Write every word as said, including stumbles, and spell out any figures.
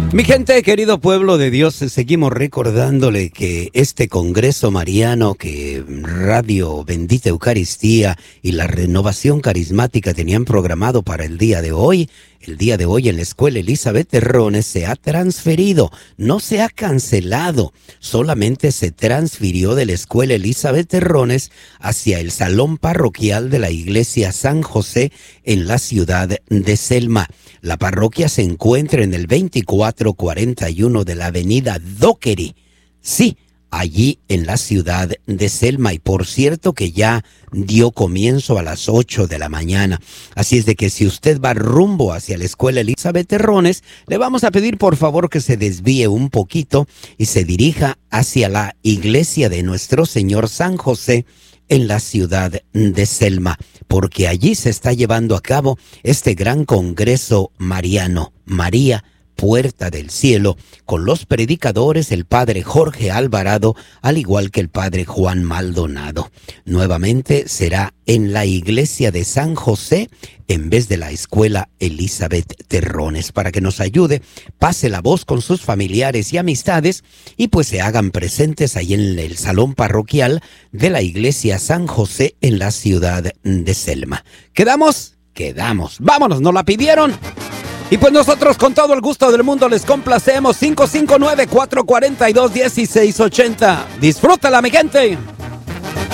Mi gente, querido pueblo de Dios, seguimos recordándole que este Congreso Mariano que Radio Bendita Eucaristía y la Renovación Carismática tenían programado para el día de hoy, el día de hoy en la Escuela Elizabeth Terrones se ha transferido, no se ha cancelado, solamente se transfirió de la Escuela Elizabeth Terrones hacia el Salón Parroquial de la Iglesia San José en la ciudad de Selma. La parroquia se encuentra en el veinticuatro cuarenta y uno de la avenida Dockery. Sí, allí en la ciudad de Selma. Y por cierto que ya dio comienzo a las ocho de la mañana. Así es de que si usted va rumbo hacia la Escuela Elizabeth Terrones, le vamos a pedir por favor que se desvíe un poquito y se dirija hacia la iglesia de Nuestro Señor San José en la ciudad de Selma, porque allí se está llevando a cabo este gran Congreso Mariano, María, Puerta del Cielo, con los predicadores el padre Jorge Alvarado, al igual que el padre Juan Maldonado. Nuevamente será en la iglesia de San José en vez de la Escuela Elizabeth Terrones. Para que nos ayude, pase la voz con sus familiares y amistades y pues se hagan presentes ahí en el salón parroquial de la iglesia San José en la ciudad de Selma. ¿Quedamos? Quedamos. Vámonos, ¿nos la pidieron? Y pues nosotros con todo el gusto del mundo les complacemos. Cinco cinco nueve, cuatro cuatro dos, uno seis ocho cero. Disfrútala, mi gente.